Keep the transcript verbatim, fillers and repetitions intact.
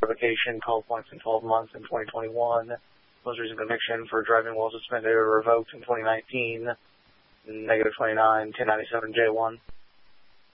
revocation, twelve points in twelve months in twenty twenty-one. Most recent conviction for driving while suspended or revoked in twenty nineteen. Negative twenty-nine, ten ninety-seven J one.